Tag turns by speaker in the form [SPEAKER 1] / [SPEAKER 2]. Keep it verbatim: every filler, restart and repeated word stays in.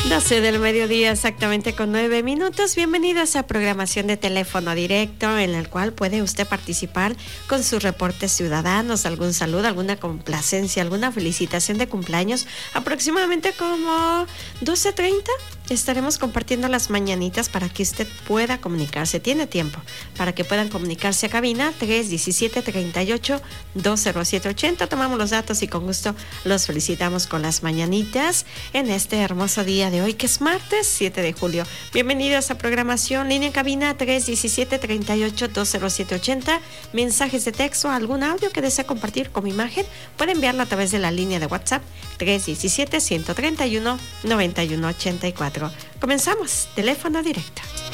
[SPEAKER 1] doce del mediodía, exactamente con nueve minutos. Bienvenidos a programación de teléfono directo, en el cual puede usted participar con sus reportes ciudadanos, algún saludo, alguna complacencia, alguna felicitación de cumpleaños. Aproximadamente como doce treinta estaremos compartiendo las mañanitas para que usted pueda comunicarse. Tiene tiempo para que puedan comunicarse a cabina tres diecisiete, treinta y ocho, dos cero siete ochenta. Tomamos los datos y con gusto los felicitamos con las mañanitas en este hermoso día de hoy, que es martes siete de julio. Bienvenidos a programación, línea en cabina tres diecisiete, treinta y ocho, dos cero siete ochenta. Mensajes de texto, algún audio que desea compartir como imagen, puede enviarlo a través de la línea de WhatsApp tres diecisiete, ciento treinta y uno, noventa y uno ochenta y cuatro. Comenzamos, teléfono directo.